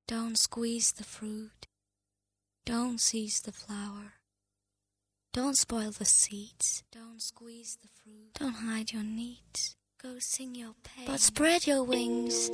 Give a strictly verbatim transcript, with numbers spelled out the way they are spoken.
Don't squeeze the fruit. Don't seize the flower. Don't spoil the seeds. Don't squeeze the fruit. Don't hide your needs. Go sing your pain. But spread your wings